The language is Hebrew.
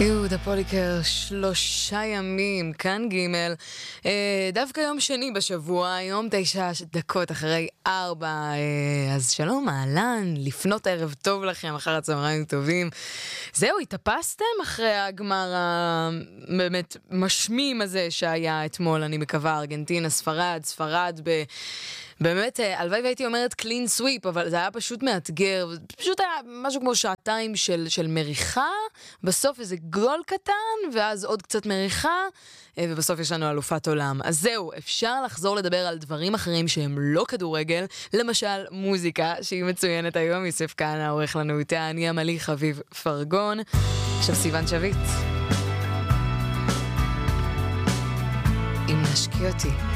יהודה פוליקר, 3 ימים, כאן ג' דווקא יום שני בשבוע, יום 9 דקות אחרי 4, אז שלום, אהלן, לפנות ערב טוב לכם, אחר הצהריים טובים. זהו, התאפסתם אחרי הגמר באמת משמים הזה שהיה אתמול, אני מקווה, ארגנטינה, ספרד באמת, הלוואי והייתי אומרת קלין סוויפ, אבל זה היה פשוט מאתגר, פשוט היה משהו כמו 2 שעתיים של מריחה, בסוף איזה גול קטן, ואז עוד קצת מריחה, ובסוף יש לנו אלופת עולם. אז זהו, אפשר לחזור לדבר על דברים אחרים שהם לא כדורגל, למשל מוזיקה, שהיא מצוינת היום, יוסף כהנא עורך לנו איתה, אני עמלי חביב פרגון, עכשיו סיוון שביט. אם נשקיע אותי.